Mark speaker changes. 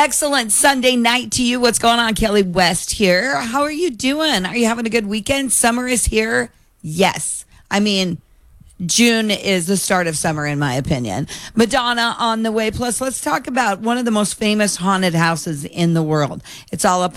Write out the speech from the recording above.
Speaker 1: Excellent Sunday night to you. What's going on? Kelly West here. How are you doing? Are you having a good weekend? Summer is here. Yes. I mean, June is the start of summer, in my opinion. Madonna on the way. Plus, let's talk about one of the most famous haunted houses in the world. It's all up